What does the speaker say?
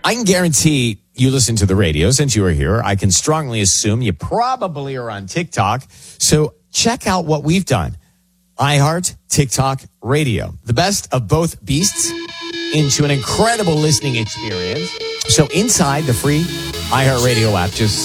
I can guarantee you listen to the radio since you are here. I can strongly assume you probably are on TikTok. So check out what we've done. iHeart, TikTok, radio. The best of both beasts into an incredible listening experience. So inside the free iHeartRadio app, just